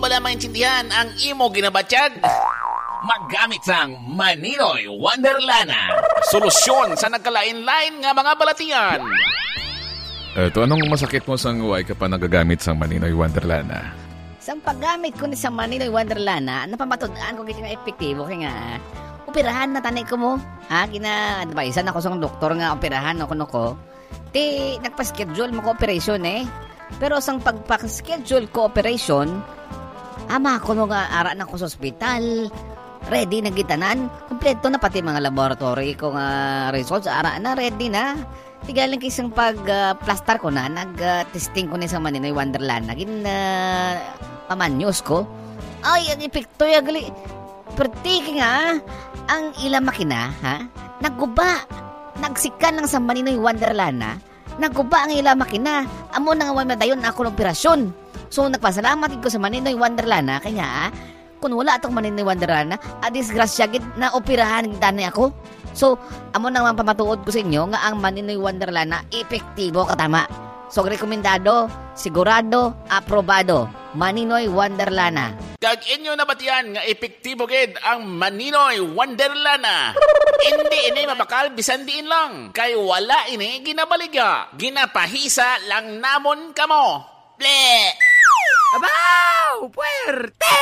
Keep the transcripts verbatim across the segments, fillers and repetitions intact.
Wala maintindihan ang imo ginabatyag. Maggamit sang Maninoy Wonderlana. Solusyon sa nagkalain-lain nga mga balatian. Eto, anong masakit mo sang uway ka pa nagagamit sang Maninoy Wonderlana? Sang paggamit ko ni sa Maninoy Wonderlana, napamatudaan ko kaya nga epektibo kaya nga operahan na tanay ko mo. Ha, gina-advisean ako sa doktor nga operahan ako no ko. Ti, nagpa-schedule mo ko operation eh. Pero sang pagpa-schedule ko operation, ama ko no nga ara na ko sa ospital. Ready na gitanan. Kompleto na pati mga laboratory ko nga results. Ara na, ready na. Tigaling kisang pag-plaster uh, ko na, nag-testing uh, ko na sa Maninoy Wonderlana. Gin, uh, pamanyos ko. Ay, ang epekto ya gali. Pertiki nga, ang ilang makina, ha? Nagguba. Nagsikan lang sa Maninoy Wonderlana. Nagguba ang ilang makina. Amo na nga wala dayon ako ng operasyon. So, nagpasalamat ko sa Maninoy Wonderlana. Kaya, kung wala itong Maninoy Wonderlana, adisgrasya gid na operahan gitana ako. So, amo nang pamatuod ko sa inyo nga ang Maninoy Wonderlana epektibo katama. So, rekomendado, sigurado, aprobado. Maninoy Wonderlana. Kag inyo nabatian nga epektibo gid ang Maninoy Wonderlana. Hindi ini mabakal bisan diin lang. Kay wala ini ginabaligya. Ginapahisa lang namon kamo. Ble! Abaw! Puerte!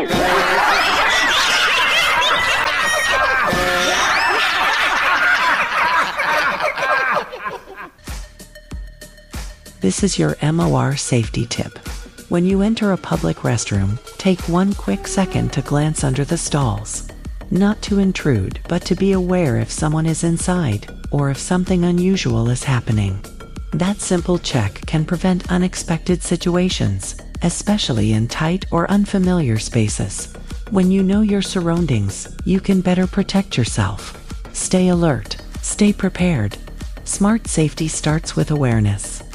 This is your M O R safety tip. When you enter a public restroom, take one quick second to glance under the stalls. Not to intrude, but to be aware if someone is inside, or if something unusual is happening. That simple check can prevent unexpected situations, especially in tight or unfamiliar spaces. When you know your surroundings, you can better protect yourself. Stay alert, stay prepared. Smart safety starts with awareness.